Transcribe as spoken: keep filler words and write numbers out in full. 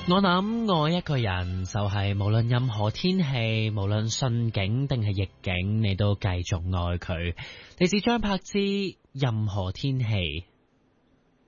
我諗愛一個人就係無論任何天氣，無論順境定係逆境，你都繼續愛佢。你是張柏芝，任何天氣。